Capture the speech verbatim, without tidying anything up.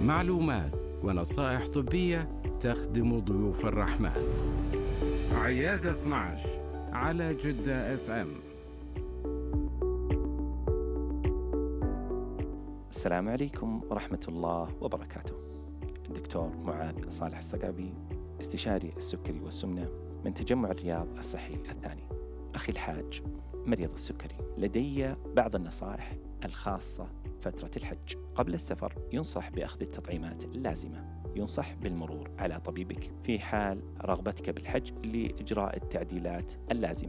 معلومات ونصائح طبية تخدم ضيوف الرحمن. عيادة اثنا عشر على جدة اف ام. السلام عليكم ورحمة الله وبركاته. الدكتور معاذ صالح الصقعبي، استشاري السكري والسمنة من تجمع الرياض الصحي الثاني. أخي الحاج مريض السكري، لدي بعض النصائح الخاصة فترة الحج. قبل السفر ينصح بأخذ التطعيمات اللازمة. ينصح بالمرور على طبيبك في حال رغبتك بالحج لإجراء التعديلات اللازمة.